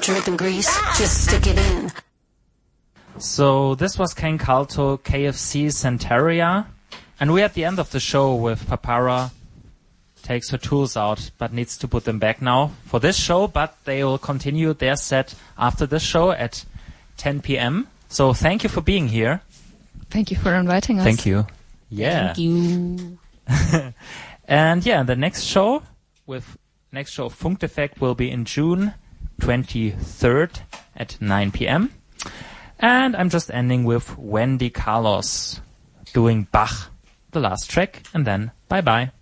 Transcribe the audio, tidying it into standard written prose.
dripping grease, just stick it in. So this was Ken Calto, KFC Centauria, and we're at the end of the show with Papara takes her tools out but needs to put them back now for this show, but they will continue their set after this show at 10 p.m. So thank you for being here. Thank you for inviting us. Thank you. Yeah. Thank you. And yeah, the next show Funk Defekt will be in June 23rd at 9 p.m. And I'm just ending with Wendy Carlos doing Bach, the last track, and then bye-bye.